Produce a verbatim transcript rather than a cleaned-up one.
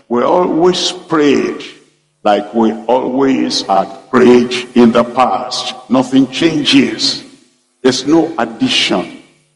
We always prayed like we always had prayed in the past. Nothing changes. There's no addition.